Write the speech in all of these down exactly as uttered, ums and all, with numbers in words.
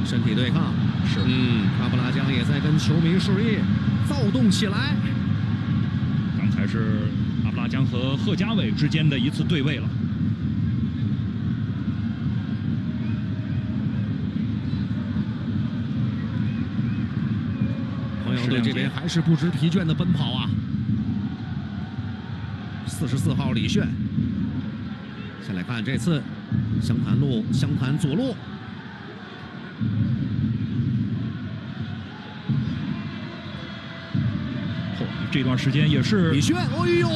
身体对抗。 是， 嗯，阿布拉江也在跟球迷示意，躁动起来。 刚才是阿布拉江和贺家伟之间的一次对位了。 朋友队这边还是不知疲倦的奔跑啊。四十四号李炫，先来看这次湘潭路湘潭左路。 嚯，这段时间也是李炫，哎呦，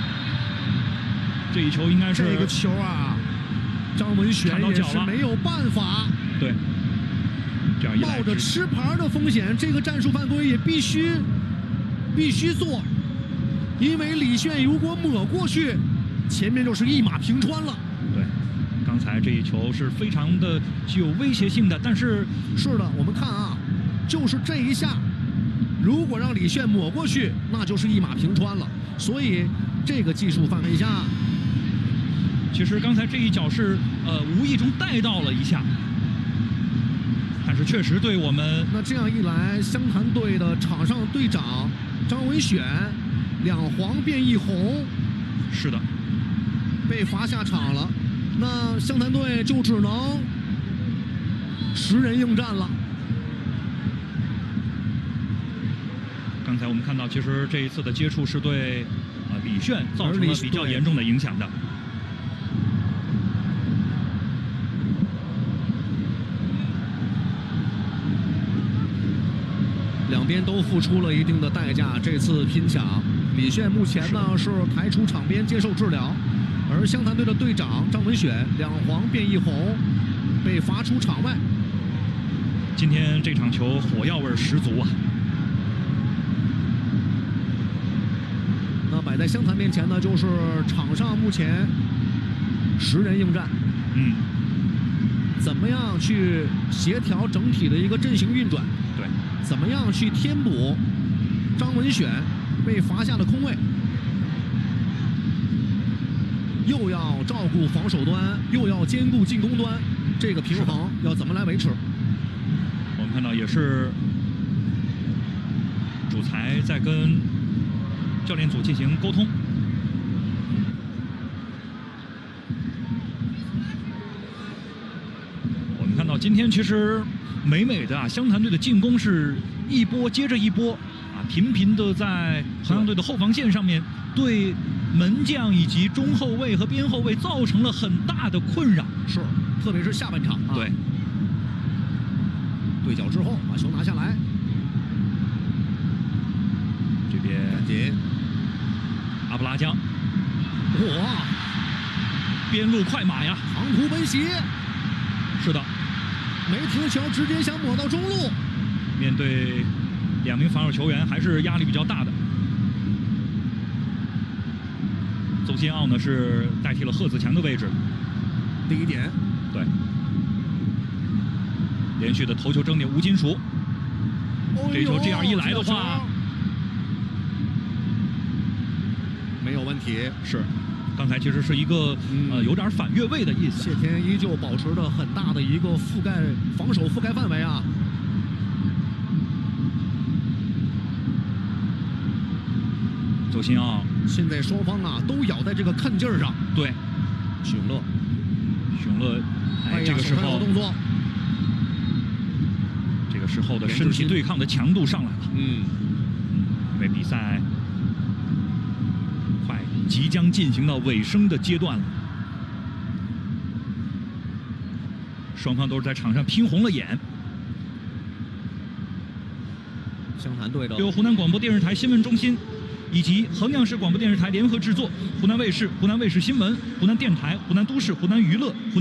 这一球应该是这个球啊，张文璇也是没有办法。 对，这样一来冒着吃牌的风险，这个战术犯规也必须必须做，因为李炫如果抹过去，前面就是一马平川了。 对，刚才这一球是非常的具有威胁性的，但是是的，我们看啊，就是这一下，如果让李炫抹过去，那就是一马平川了。所以这个技术犯规下， 其实刚才这一脚是呃无意中带到了一下。但是确实对我们， 那这样一来，湘潭队的场上队长张文选两黄变一红， 是的， 被罚下场了。那湘潭队就只能十人应战了。 刚才我们看到，其实这一次的接触是对啊、呃、李炫造成了比较严重的影响的。 两边都付出了一定的代价，这次拼抢，李炫目前呢是抬出场边接受治疗，而湘潭队的队长张文选两黄变一红，被罚出场外。 今天这场球火药味十足啊！ 那摆在湘潭面前呢，就是场上目前十人应战， 嗯， 怎么样去协调整体的一个阵型运转？ 对。 怎么样去填补张文选被罚下的空位？又要照顾防守端，又要兼顾进攻端，这个平衡要怎么来维持？ 我们看到也是主裁在跟教练组进行沟通。我们看到今天其实。美美的啊，湘潭队的进攻是一波接着一波啊，频频的在衡阳队的后防线上面对门将以及中后卫和边后卫造成了很大的困扰。 是，特别是下半场啊。 对。 对角之后把球拿下来， 这边赶紧阿布拉江， 哇， 边路快马呀， 长途奔袭。 是的。 没停球，直接想抹到中路。 面对两名防守球员，还是压力比较大的。邹新奥呢是代替了贺子强的位置。 第一点， 对，连续的头球争点吴金属。 哦、 这球这样一来的话， 没有问题。 是。刚才其实是一个、嗯、呃有点反越位的意思。 谢天依旧保持着很大的一个覆盖防守覆盖范围啊。 邹新奥， 现在双方啊都咬在这个看劲儿上。 对， 许永乐， 许永乐，哎， 哎这个时候动作， 这个时候的身体对抗的强度上来了。 嗯， 因为比赛。即将进行到尾声的阶段了，双方都是在场上拼红了眼。 湘潭队的由湖南广播电视台新闻中心以及衡阳市广播电视台联合制作，湖南卫视、湖南卫视新闻、湖南电台、湖南都市、湖南娱乐。